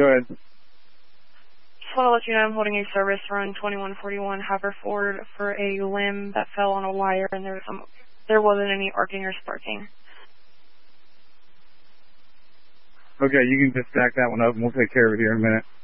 Go ahead. Just want to let you know I'm holding a service run 2141 Haverford for a limb that fell on a wire, and there wasn't any arcing or sparking. Okay, you can just stack that one up, and we'll take care of it here in a minute.